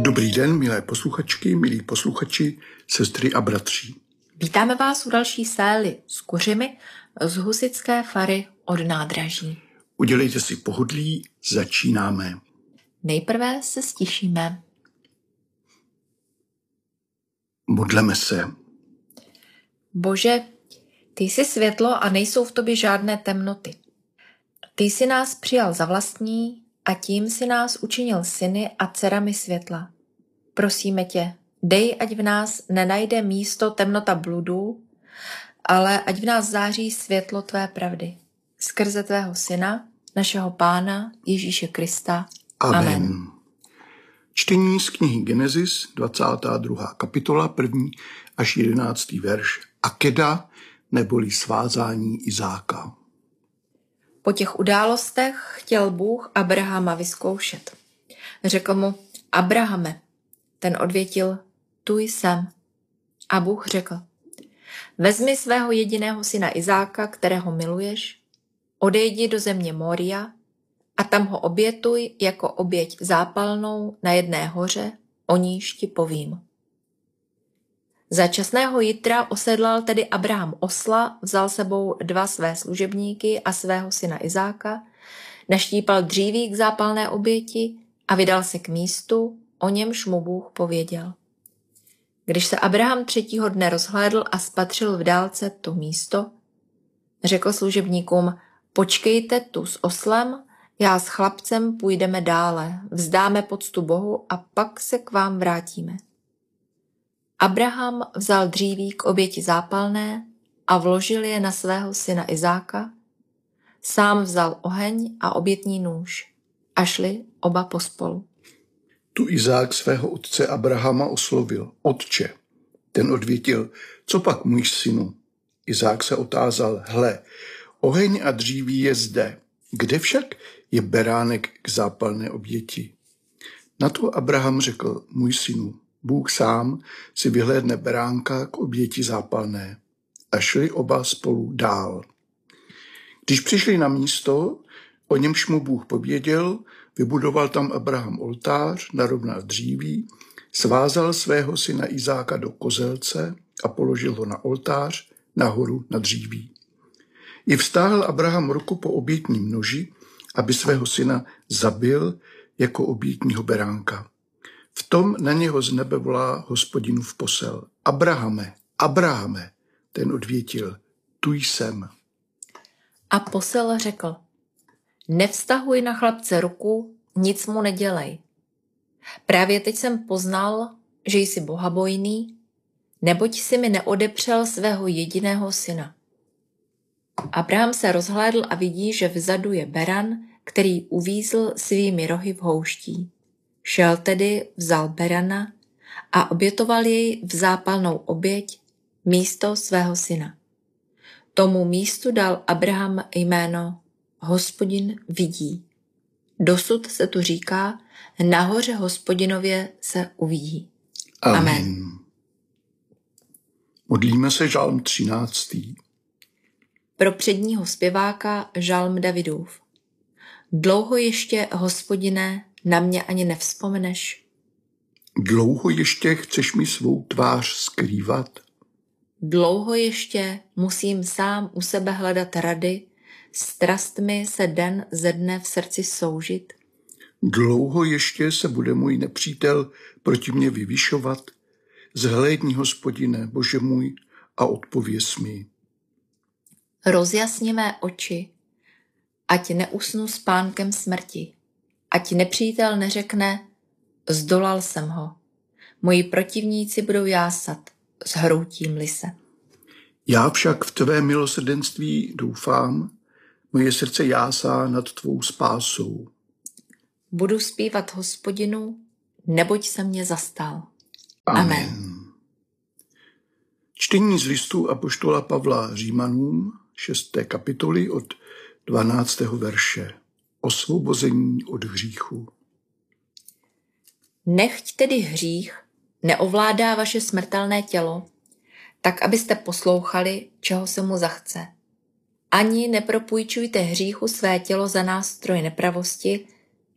Dobrý den, milé posluchačky, milí posluchači, sestry a bratři. Vítáme vás u další sély s kuřimi z husitské fary od nádraží. Udělejte si pohodlí, začínáme. Nejprve se stišíme. Modleme se. Bože, ty jsi světlo a nejsou v tobě žádné temnoty. Ty jsi nás přijal za vlastní a tím si nás učinil syny a dcerami světla. Prosíme tě, dej, ať v nás nenajde místo temnota bludů, ale ať v nás září světlo tvé pravdy. Skrze tvého syna, našeho Pána Ježíše Krista. Amen. Čtení z knihy Genesis, 22. kapitola, 1. až 11. verš. Akeda neboli svázání Izáka. Po těch událostech chtěl Bůh Abrahama vyzkoušet. Řekl mu: Abrahame. Ten odvětil: tu jsem. A Bůh řekl: vezmi svého jediného syna Izáka, kterého miluješ, odejdi do země Moria a tam ho obětuj jako oběť zápalnou na jedné hoře, o níž ti povím. Za časného jitra osedlal tedy Abraham osla, vzal sebou 2 své služebníky a svého syna Izáka, naštípal dříví k zápalné oběti a vydal se k místu, o němž mu Bůh pověděl. Když se Abraham 3. dne rozhlédl a spatřil v dálce to místo, řekl služebníkům: počkejte tu s oslem, já s chlapcem půjdeme dále, vzdáme poctu Bohu a pak se k vám vrátíme. Abraham vzal dříví k oběti zápalné a vložil je na svého syna Izáka, sám vzal oheň a obětní nůž a šli oba pospolu. Tu Izák svého otce Abrahama oslovil: Otče. Ten odvětil: co pak, můj synu? Izák se otázal: hle, oheň a dříví je zde, kde však je beránek k zápalné oběti? Na to Abraham řekl: můj synu, Bůh sám si vyhlédne beránka k oběti zápalné. A šli oba spolu dál. Když přišli na místo, o němž mu Bůh pověděl, vybudoval tam Abraham oltář, narovnal dříví, svázal svého syna Izáka do kozelce a položil ho na oltář nahoru na dříví. I vztáhl Abraham ruku po obětním noži, aby svého syna zabil jako obětního beránka. V tom na něho z nebe volá Hospodinův posel: Abrahame, Abrahame. Ten odvětil: tu jsem. A posel řekl: nevztahuj na chlapce ruku, nic mu nedělej. Právě teď jsem poznal, že jsi bohabojný, neboť si mi neodepřel svého jediného syna. Abraham se rozhlédl a vidí, že vzadu je beran, který uvízl svými rohy v houští. Šel tedy, vzal berana a obětoval jej v zápalnou oběť místo svého syna. Tomu místu dal Abraham jméno Hospodin vidí. Dosud se tu říká: nahoře Hospodinově se uvidí. Amen. Modlíme se žalm 13. Pro předního zpěváka žalm Davidův. Dlouho ještě, Hospodine, na mě ani nevzpomeneš? Dlouho ještě chceš mi svou tvář skrývat? Dlouho ještě musím sám u sebe hledat rady, strastmi se den ze dne v srdci soužit? Dlouho ještě se bude můj nepřítel proti mě vyvyšovat? Zhlédni, Hospodine, Bože můj, a odpověz mi. Rozjasni mé oči, ať neusnu spánkem smrti, ať nepřítel neřekne: zdolal jsem ho. Moji protivníci budou jásat, zhroutím-li se. Já však v tvé milosrdenství doufám, moje srdce jásá nad tvou spásou. Budu zpívat Hospodinu, neboť se mě zastal. Amen. Čtení z listu apoštola Pavla Římanům, 6. kapitoly od 12. verše. Osvobození od hříchu. Nechť tedy hřích neovládá vaše smrtelné tělo, tak abyste poslouchali, čeho se mu zachce. Ani nepropůjčujte hříchu své tělo za nástroj nepravosti,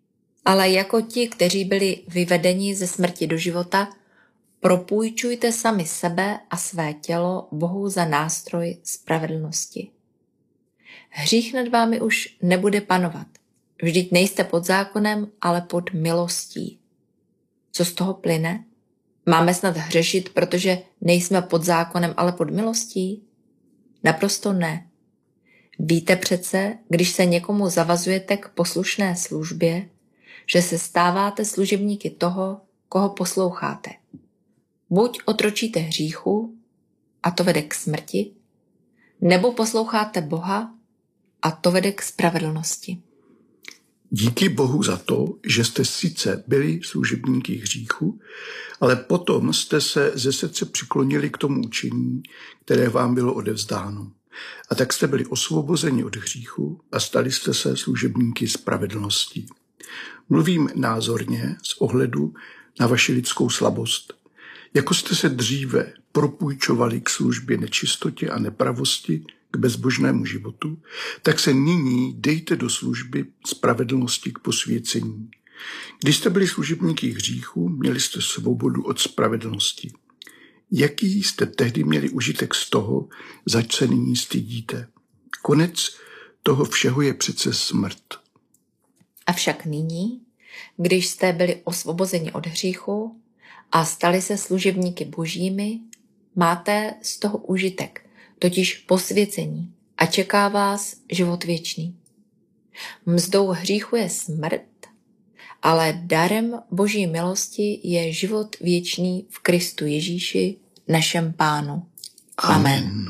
Ale jako ti, kteří byli vyvedeni ze smrti do života, propůjčujte sami sebe a své tělo Bohu za nástroj spravedlnosti. Hřích nad vámi už nebude panovat. Vždyť nejste pod zákonem, ale pod milostí. Co z toho plyne? Máme snad hřešit, protože nejsme pod zákonem, ale pod milostí? Naprosto ne. Víte přece, když se někomu zavazujete k poslušné službě, že se stáváte služebníky toho, koho posloucháte. Buď otročíte hříchu, a to vede k smrti, nebo posloucháte Boha, a to vede k spravedlnosti. Díky Bohu za to, že jste sice byli služebníky hříchu, ale potom jste se ze srdce přiklonili k tomu učení, které vám bylo odevzdáno. A tak jste byli osvobozeni od hříchu a stali jste se služebníky spravedlnosti. Mluvím názorně z ohledu na vaši lidskou slabost. Jako jste se dříve propůjčovali k službě nečistotě a nepravosti, k bezbožnému životu, tak se nyní dejte do služby spravedlnosti k posvěcení. Když jste byli služebníky hříchu, měli jste svobodu od spravedlnosti. Jaký jste tehdy měli užitek z toho, zač se nyní stydíte? Konec toho všeho je přece smrt. Avšak nyní, když jste byli osvobozeni od hříchu a stali se služebníky božími, máte z toho užitek, totiž posvěcení, a čeká vás život věčný. Mzdou hříchu je smrt, ale darem boží milosti je život věčný v Kristu Ježíši, našem Pánu. Amen.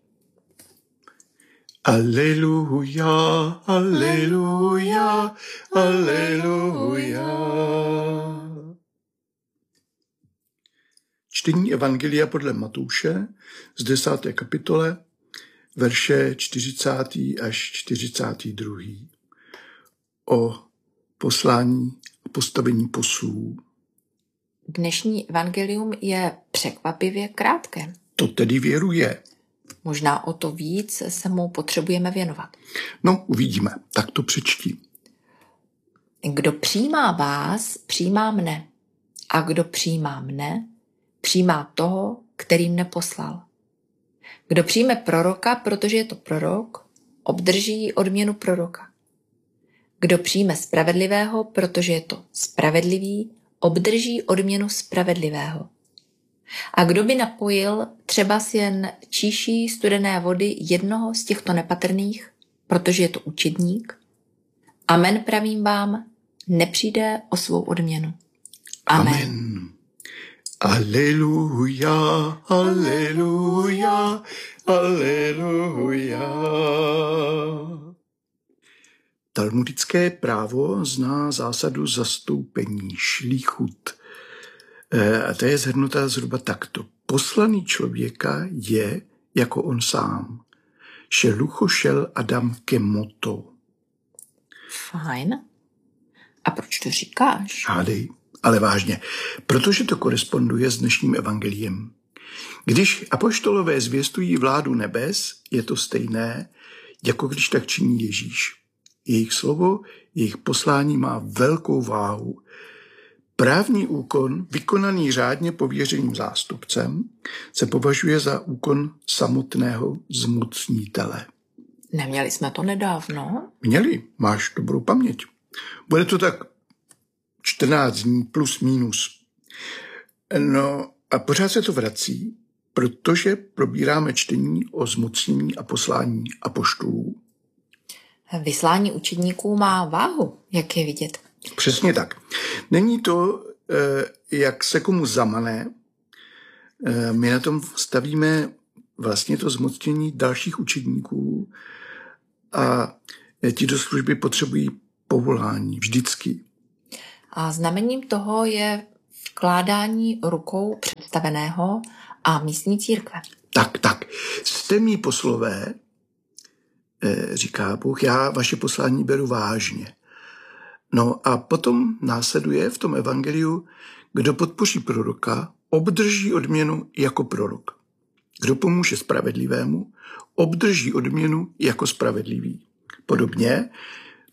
Aleluja, aleluja, aleluja. Čtení Evangelia podle Matouše z 10. kapitole, verše 40. až 42. O poslání a postavení poslů. Dnešní evangelium je překvapivě krátké. To tedy věru je. Možná o to víc se mu potřebujeme věnovat. No, uvidíme. Tak to přečti. Kdo přijímá vás, přijímá mne. A kdo přijímá mne, přijímá toho, který mne poslal. Kdo přijme proroka, protože je to prorok, obdrží odměnu proroka. Kdo přijme spravedlivého, protože je to spravedlivý, obdrží odměnu spravedlivého. A kdo by napojil třeba jen číší studené vody jednoho z těchto nepatrných, protože je to učedník, amen pravím vám, nepřijde o svou odměnu. Amen. Aleluja, aleluja, aleluja. Talmudické právo zná zásadu zastoupení, šlíchut. A to je shrnutá zhruba takto. Poslaný člověka je jako on sám. Šelucho šel Adam kemoto. Fajn. A proč to říkáš? Hádej, ale vážně. Protože to koresponduje s dnešním evangeliem. Když apoštolové zvěstují vládu nebes, je to stejné, jako když tak činí Ježíš. Jejich slovo, jejich poslání má velkou váhu. Právní úkon, vykonaný řádně pověřeným zástupcem, se považuje za úkon samotného zmocnitele. Neměli jsme to nedávno? Měli, máš dobrou paměť. Bude to tak 14 dní plus minus. No a pořád se to vrací, protože probíráme čtení o zmocnění a poslání apoštolů. Vyslání učedníků má váhu, jak je vidět. Přesně tak. Není to, jak se komu zamane. My na tom stavíme vlastně to zmocnění dalších učedníků a ti do služby potřebují povolání vždycky. A znamením toho je vkládání rukou představeného a místní církve. Tak. Jste mí poslové, říká Bůh, já vaše poslání beru vážně. No a potom následuje v tom evangeliu, kdo podpoří proroka, obdrží odměnu jako prorok. Kdo pomůže spravedlivému, obdrží odměnu jako spravedlivý. Podobně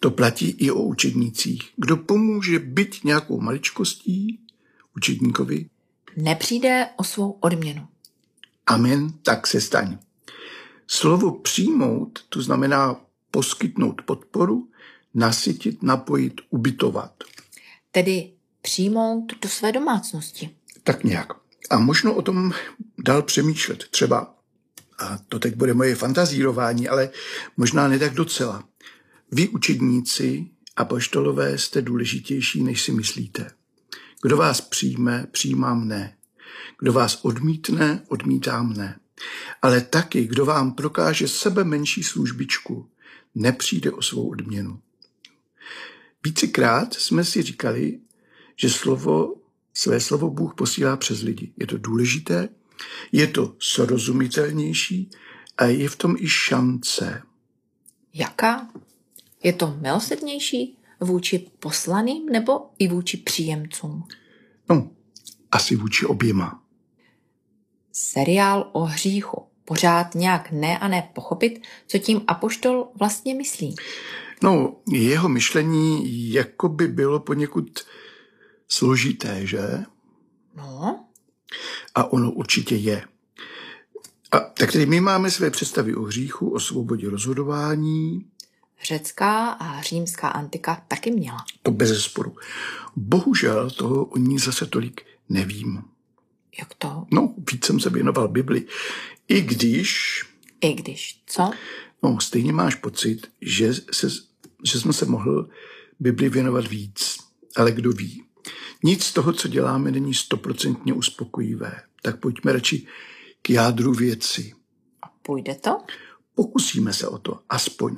To platí i o učednících. Kdo pomůže byť nějakou maličkostí učedníkovi, nepřijde o svou odměnu. Amen, tak se staň. Slovo přijmout, to znamená poskytnout podporu, nasytit, napojit, ubytovat. Tedy přijmout do své domácnosti. Tak nějak. A možno o tom dál přemýšlet. Třeba, a to teď bude moje fantazírování, ale možná ne tak docela. Vy, učedníci a apoštolové, jste důležitější, než si myslíte. Kdo vás přijme, přijímá mne. Kdo vás odmítne, odmítá mne. Ale taky, kdo vám prokáže sebe menší službičku, nepřijde o svou odměnu. Vícekrát jsme si říkali, že své slovo Bůh posílá přes lidi. Je to důležité, je to srozumitelnější a je v tom i šance. Jaká? Je to milosrdnější vůči poslaným nebo i vůči příjemcům? No, asi vůči oběma. Seriál o hříchu. Pořád nějak ne a ne pochopit, co tím apoštol vlastně myslí. No, jeho myšlení jako by bylo poněkud složité, že? No. A ono určitě je. A tak tedy my máme své představy o hříchu, o svobodě rozhodování. Řecká a římská antika taky měla. To bezesporu. Bohužel toho o ní zase tolik nevím. Jak to? No, víc jsem se věnoval Bibli. I když, co? No, stejně máš pocit, že jsme se mohl Bibli věnovat víc. Ale kdo ví. Nic z toho, co děláme, není 100% uspokojivé. Tak pojďme radši k jádru věci. A půjde to? Pokusíme se o to, aspoň.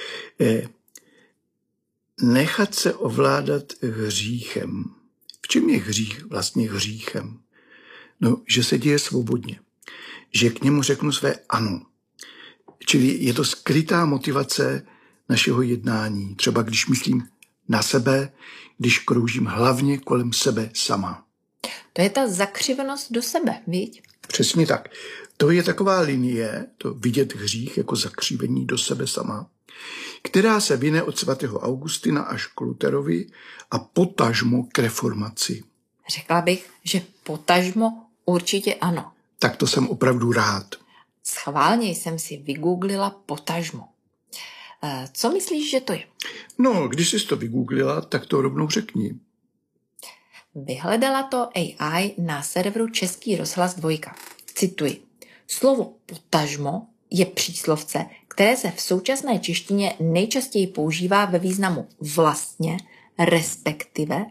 Nechat se ovládat hříchem. V čem je hřích vlastně hříchem? No, že se děje svobodně. Že k němu řeknu své ano. Čili je to skrytá motivace našeho jednání. Třeba když myslím na sebe, když kroužím hlavně kolem sebe sama. To je ta zakřivenost do sebe, viď? Přesně tak. To je taková linie, to vidět hřích jako zakřivení do sebe sama, která se vyne od svatého Augustina až k Lutherovi a potažmo k reformaci. Řekla bych, že potažmo určitě ano. Tak to jsem opravdu rád. Schválně jsem si vygooglila potažmo. Co myslíš, že to je? No, když jsi to vygooglila, tak to rovnou řekni. Vyhledala to AI na serveru Český rozhlas 2. Cituji. Slovo potažmo je příslovce, které se v současné češtině nejčastěji používá ve významu vlastně, respektive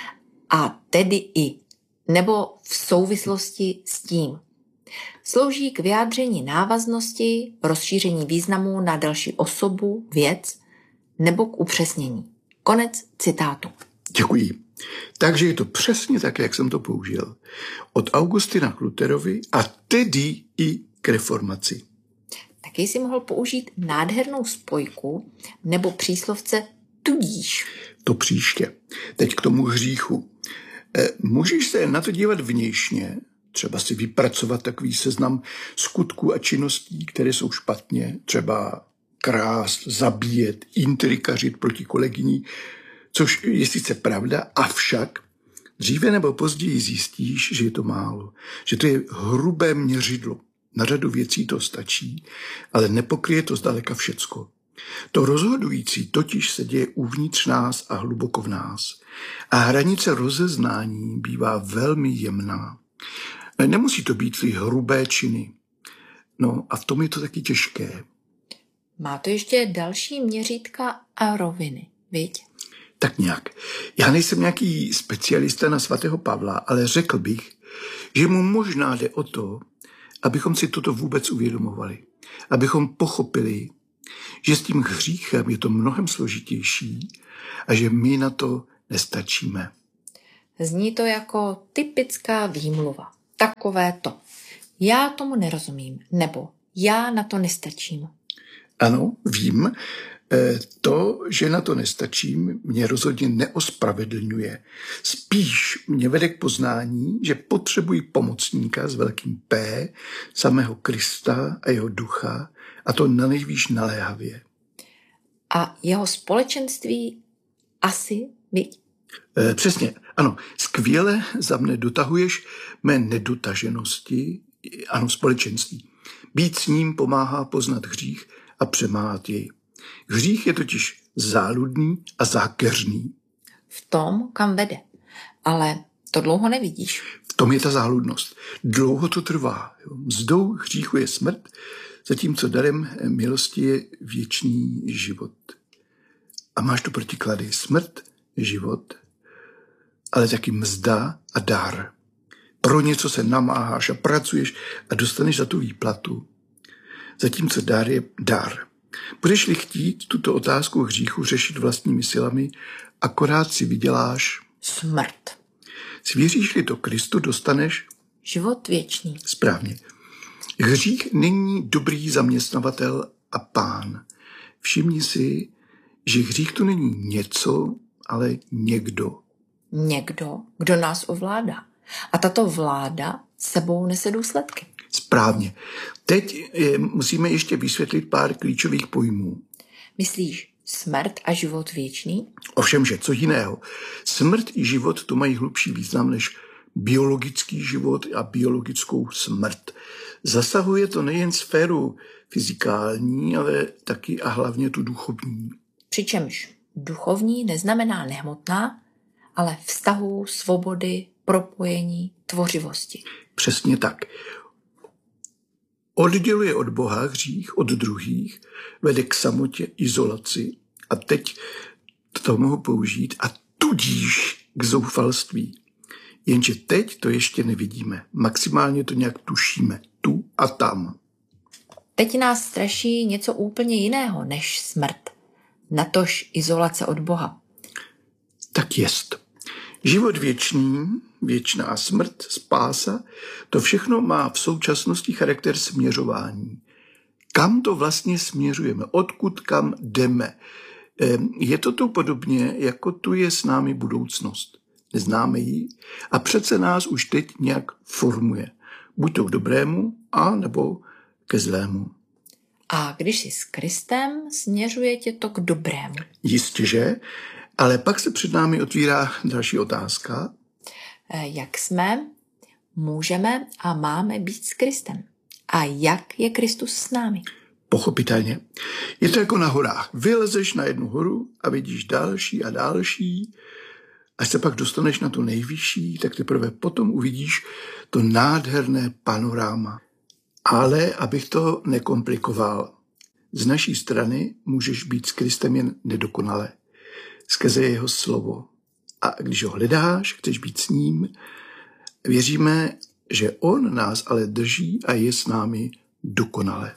a tedy i, nebo v souvislosti s tím. Slouží k vyjádření návaznosti, rozšíření významu na další osobu, věc nebo k upřesnění. Konec citátu. Děkuji. Takže je to přesně tak, jak jsem to použil. Od Augustina k Lutherovi a tedy i k reformaci. Taky si mohl použít nádhernou spojku nebo příslovce tudíž. To příště. Teď k tomu hříchu. Můžeš se na to dívat vnějšně, třeba si vypracovat takový seznam skutků a činností, které jsou špatně, třeba krást, zabíjet, intrikařit proti kolegyni, což je sice pravda, avšak dříve nebo později zjistíš, že je to málo, že to je hrubé měřidlo. Na řadu věcí to stačí, ale nepokryje to zdaleka všecko. To rozhodující totiž se děje uvnitř nás a hluboko v nás. A hranice rozeznání bývá velmi jemná. Nemusí to být ty hrubé činy. No a v tom je to taky těžké. Má to ještě další měřítka a roviny, viď? Tak nějak. Já nejsem nějaký specialista na svatého Pavla, ale řekl bych, že mu možná jde o to, abychom si toto vůbec uvědomovali. Abychom pochopili, že s tím hříchem je to mnohem složitější a že my na to nestačíme. Zní to jako typická výmluva. Takové to. Já tomu nerozumím, nebo já na to nestačím. Ano, vím. To, že na to nestačím, mě rozhodně neospravedlňuje. Spíš mě vede k poznání, že potřebuji pomocníka s velkým P, samého Krista a jeho ducha, a to na nejvýš naléhavě. A jeho společenství asi viď. Přesně, ano, skvěle za mne dotahuješ mé nedotaženosti, ano, společenství. Být s ním pomáhá poznat hřích a přemáhat jej. Hřích je totiž záludný a zákeřný. V tom, kam vede. Ale to dlouho nevidíš. V tom je ta záludnost. Dlouho to trvá. Mzdou hříchu je smrt, zatímco darem milosti je věčný život. A máš tu protiklady. Smrt, život, ale taky mzda a dar. Pro něco se namáháš a pracuješ a dostaneš za tu výplatu. Zatímco dar je dar. Budeš-li chtít tuto otázku hříchu řešit vlastními silami, akorát si vyděláš smrt. Svěříš-li to Kristu, dostaneš život věčný. Správně. Hřích není dobrý zaměstnavatel a pán. Všimni si, že hřích to není něco, ale někdo. Někdo, kdo nás ovládá. A tato vláda sebou nese důsledky. Správně. Teď musíme ještě vysvětlit pár klíčových pojmů. Myslíš smrt a život věčný? Ovšemže, co jiného. Smrt i život to mají hlubší význam než biologický život a biologickou smrt. Zasahuje to nejen sféru fyzikální, ale taky a hlavně tu duchovní. Přičemž duchovní neznamená nehmotná, ale vztahu, svobody, propojení, tvořivosti. Přesně tak. Odděluje od Boha hřích od druhých, vede k samotě, izolaci a teď to mohu použít a tudíž k zoufalství. Jenže teď to ještě nevidíme. Maximálně to nějak tušíme. Tu a tam. Teď nás straší něco úplně jiného než smrt. Natož izolace od Boha. Tak jest. Život věčný, věčná smrt, spása, to všechno má v současnosti charakter směřování. Kam to vlastně směřujeme? Odkud kam jdeme? Je to tu podobně, jako tu je s námi budoucnost. Neznáme ji a přece nás už teď nějak formuje. Buď to k dobrému, a nebo ke zlému. A když jsi s Kristem, směřuje tě to k dobrému. Jistěže, ale pak se před námi otvírá další otázka. Jak jsme, můžeme a máme být s Kristem? A jak je Kristus s námi? Pochopitelně. Je to jako na horách. Vylezeš na jednu horu a vidíš další a další. Až se pak dostaneš na tu nejvyšší, tak teprve potom uvidíš to nádherné panoráma. Ale abych to nekomplikoval, z naší strany můžeš být s Kristem jen nedokonale. Skrze jeho slovo. A když ho hledáš, chceš být s ním, věříme, že on nás ale drží a je s námi dokonale.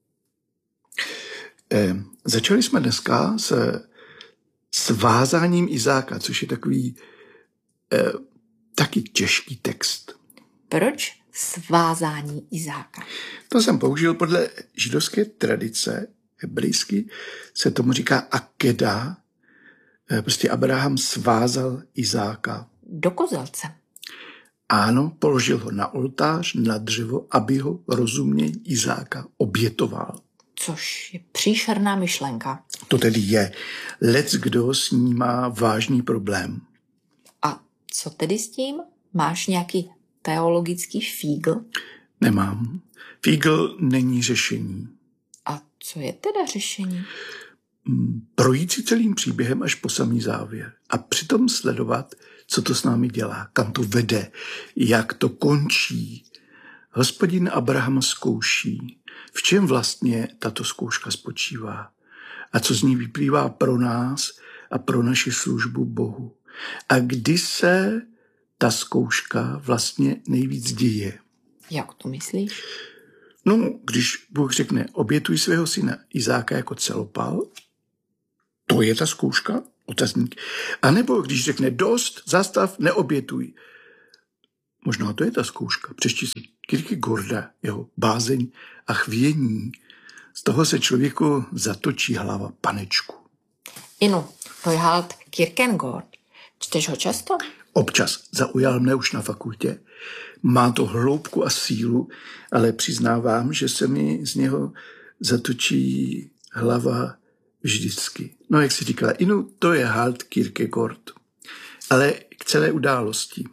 Začali jsme dneska s vázáním Izáka, což je takový taky těžký text. Proč svázání Izáka? To jsem použil podle židovské tradice, hebrejsky se tomu říká akeda. Prostě Abraham svázal Izáka. Do kozelce. Ano, položil ho na oltář, na dřevo, aby ho rozumně Izáka obětoval. Což je příšerná myšlenka. To tedy je. Leckdo s ní má vážný problém. A co tedy s tím? Máš nějaký teologický fígl? Nemám. Fígl není řešení. A co je teda řešení? Projít si celým příběhem až po samý závěr a přitom sledovat, co to s námi dělá, kam to vede, jak to končí. Hospodin Abrahama zkouší, v čem vlastně tato zkouška spočívá a co z ní vyplývá pro nás a pro naši službu Bohu. A kdy se ta zkouška vlastně nejvíc děje. Jak to myslíš? No, když Bůh řekne, obětuj svého syna Izáka jako celopal, to je ta zkouška, otazník. A nebo když řekne dost, zastav, neobětuj. Možná to je ta zkouška. Přečti si Kierkegaarda, jeho bázeň a chvění. Z toho se člověku zatočí hlava, panečku. Inu, to je halt Kierkegaard. Čteš ho často? Občas. Zaujal mne už na fakultě. Má to hloubku a sílu, ale přiznávám, že se mi z něho zatočí hlava vždycky. No, jak si říkala, inu to je halt Kierkegaard. Ale k celé události.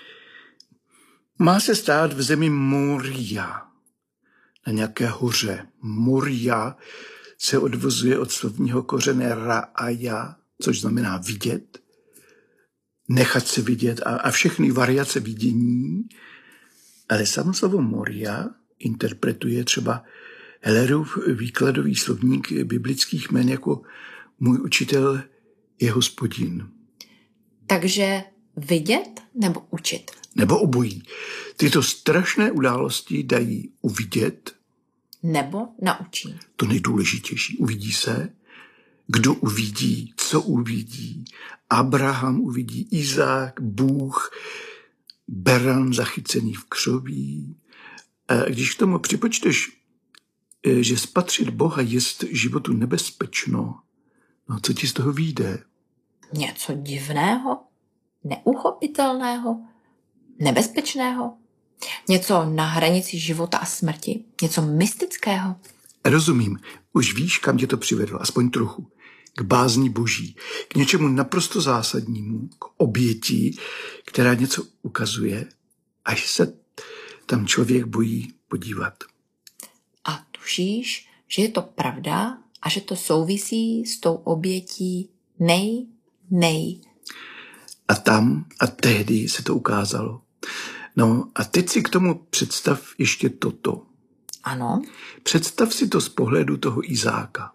Má se stát v zemi Moria, na nějaké hoře. Moria se odvozuje od slovního kořene ra'aya, což znamená vidět, nechat se vidět a všechny variace vidění. Ale samo slovo Moria interpretuje třeba Hellerův výkladový slovník biblických jmen jako můj učitel je Hospodin. Takže vidět nebo učit? Nebo obojí. Tyto strašné události dají uvidět. Nebo naučí. To nejdůležitější. Uvidí se, kdo uvidí, co uvidí. Abraham uvidí, Izák, Bůh, beran zachycený v křoví. A když k tomu připočteš, že spatřit Boha jest životu nebezpečno, no co ti z toho vyjde? Něco divného, neuchopitelného, nebezpečného, něco na hranici života a smrti, něco mystického. Rozumím, už víš, kam tě to přivedlo, aspoň trochu. K bázni boží, k něčemu naprosto zásadnímu, k oběti, která něco ukazuje, až se tam člověk bojí podívat. A tušíš, že je to pravda a že to souvisí s tou obětí nej. A tam a tehdy se to ukázalo. No a teď si k tomu představ ještě toto. Ano. Představ si to z pohledu toho Izáka.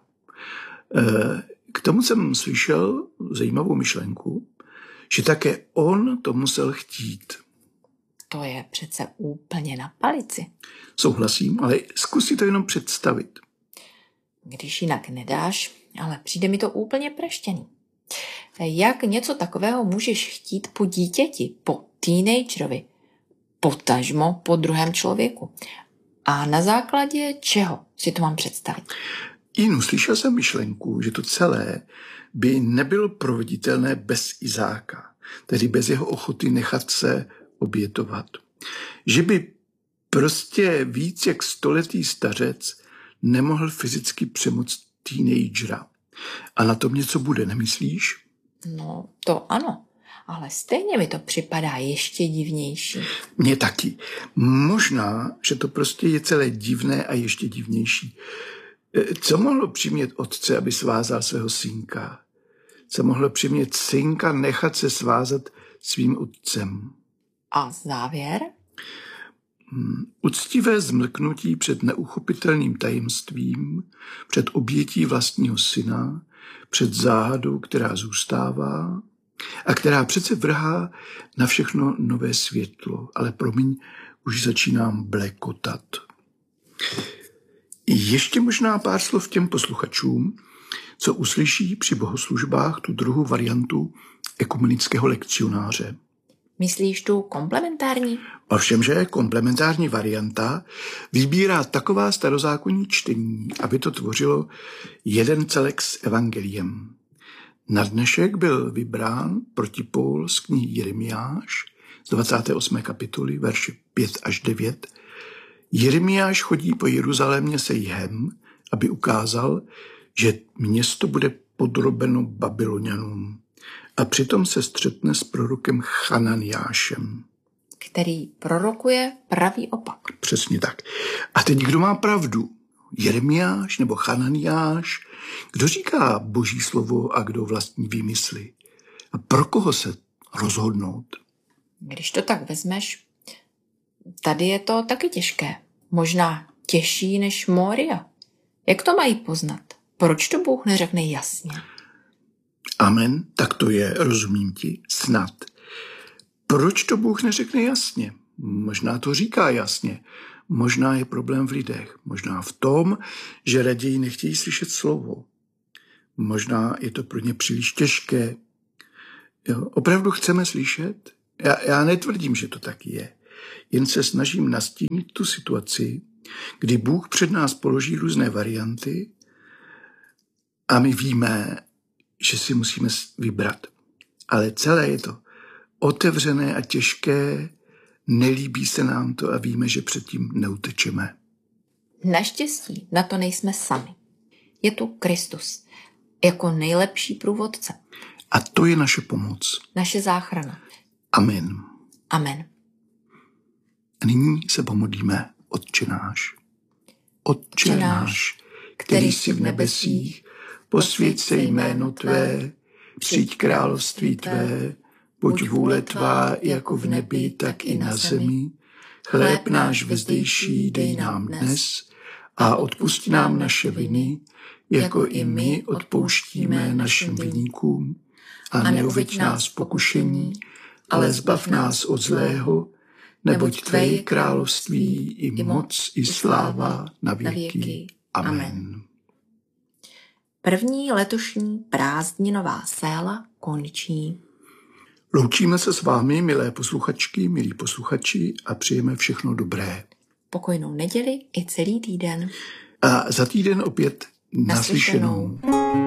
K tomu jsem slyšel zajímavou myšlenku, že také on to musel chtít. To je přece úplně na palici. Souhlasím, ale zkus si to jenom představit. Když jinak nedáš, ale přijde mi to úplně praštěný. Jak něco takového můžeš chtít po dítěti, po teenagerovi, potažmo po druhém člověku? A na základě čeho si to mám představit? Inu, slyšel jsem myšlenku, že to celé by nebylo proveditelné bez Izáka, tedy bez jeho ochoty nechat se obětovat. Že by prostě víc jak stoletý stařec nemohl fyzicky přemoct teenagera. A na tom něco bude, nemyslíš? No, to ano, ale stejně mi to připadá ještě divnější. Mně taky. Možná, že to prostě je celé divné a ještě divnější. Co mohlo přimět otce, aby svázal svého synka? Co mohlo přimět synka nechat se svázat svým otcem? A závěr? Uctivé zmlknutí před neuchopitelným tajemstvím, před obětí vlastního syna, před záhadou, která zůstává a která přece vrhá na všechno nové světlo. Ale promiň, už začínám blekotat. Ještě možná pár slov těm posluchačům, co uslyší při bohoslužbách tu druhou variantu ekumenického lekcionáře. Myslíš tu komplementární? Ovšem, že komplementární varianta vybírá taková starozákonní čtení, aby to tvořilo jeden celek s evangeliem. Na dnešek byl vybrán protipól z knihy Jeremiáš z 28. kapitoly, verše 5 až 9. Jeremiáš chodí po Jeruzalémě se jihem, aby ukázal, že město bude podrobeno Babylonianům. A přitom se střetne s prorokem Chananiášem. Který prorokuje pravý opak. Přesně tak. A teď kdo má pravdu? Jeremiáš nebo Chananiáš? Kdo říká boží slovo a kdo vlastní výmysly? A pro koho se rozhodnout? Když to tak vezmeš, tady je to taky těžké. Možná těžší než Moria. Jak to mají poznat? Proč to Bůh neřekne jasně? Amen, tak to je, rozumím ti, snad. Proč to Bůh neřekne jasně? Možná to říká jasně. Možná je problém v lidech. Možná v tom, že raději nechtějí slyšet slovo. Možná je to pro ně příliš těžké. Jo, opravdu chceme slyšet? Já netvrdím, že to tak je. Jen se snažím nastínit tu situaci, kdy Bůh před nás položí různé varianty a my víme, že si musíme vybrat. Ale celé je to otevřené a těžké, nelíbí se nám to a víme, že předtím neutečeme. Naštěstí na to nejsme sami. Je tu Kristus. jako nejlepší průvodce. A to je naše pomoc. Naše záchrana. Amen. Amen. A nyní se pomodlíme Otče náš. Otče náš, který jsi v nebesích, posvěť se jméno tvé, přijď království tvé, buď vůle tvá jako v nebi, tak i na zemi. Chléb náš vezdejší dej nám dnes a odpusť nám naše viny, jako i my odpouštíme našim viníkům. A neuveď nás v pokušení, ale zbav nás od zlého, neboť tvé je království i moc i sláva na věky. Amen. První letošní prázdninová séla končí. Loučíme se s vámi, milé posluchačky, milí posluchači, a přejeme všechno dobré. Pokojnou neděli i celý týden. A za týden opět naslyšenou.